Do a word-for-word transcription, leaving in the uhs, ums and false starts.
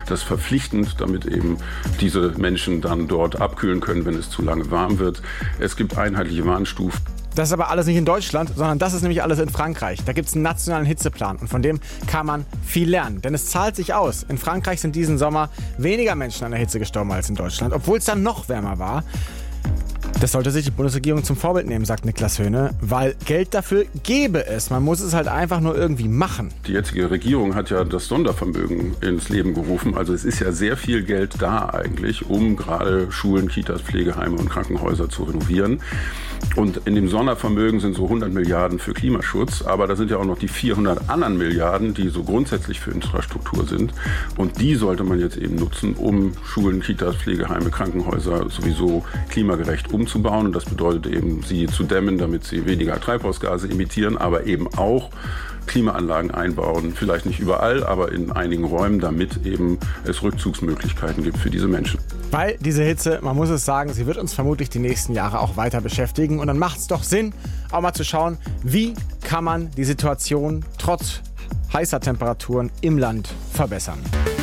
Das ist verpflichtend, damit eben diese Menschen dann dort abkühlen können, wenn es zu lange warm wird. Es gibt einheitliche Warnstufen. Das ist aber alles nicht in Deutschland, sondern das ist nämlich alles in Frankreich. Da gibt es einen nationalen Hitzeplan und von dem kann man viel lernen. Denn es zahlt sich aus. In Frankreich sind diesen Sommer weniger Menschen an der Hitze gestorben als in Deutschland, obwohl es dann noch wärmer war. Das sollte sich die Bundesregierung zum Vorbild nehmen, sagt Niklas Höhne, weil Geld dafür gäbe es. Man muss es halt einfach nur irgendwie machen. Die jetzige Regierung hat ja das Sondervermögen ins Leben gerufen. Also es ist ja sehr viel Geld da eigentlich, um gerade Schulen, Kitas, Pflegeheime und Krankenhäuser zu renovieren. Und in dem Sondervermögen sind so hundert Milliarden für Klimaschutz. Aber da sind ja auch noch die vierhundert anderen Milliarden, die so grundsätzlich für Infrastruktur sind. Und die sollte man jetzt eben nutzen, um Schulen, Kitas, Pflegeheime, Krankenhäuser sowieso klimagerecht umzubauen. Und das bedeutet eben, sie zu dämmen, damit sie weniger Treibhausgase emittieren, aber eben auch Klimaanlagen einbauen. Vielleicht nicht überall, aber in einigen Räumen, damit eben es Rückzugsmöglichkeiten gibt für diese Menschen. Weil diese Hitze, man muss es sagen, sie wird uns vermutlich die nächsten Jahre auch weiter beschäftigen. Und dann macht es doch Sinn, auch mal zu schauen, wie kann man die Situation trotz heißer Temperaturen im Land verbessern.